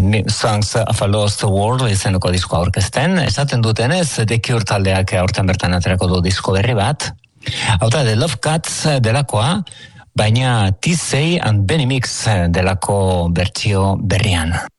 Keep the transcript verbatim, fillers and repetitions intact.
Songs of a Lost World izeneko diskoa aurkezten. Esaten dutenez, The Cure taldeak aurten bertan aterako du disko berri bat. Hau da, The Love Cats delakoa, baina T-Say and Benny Mix delako bertsio berrian.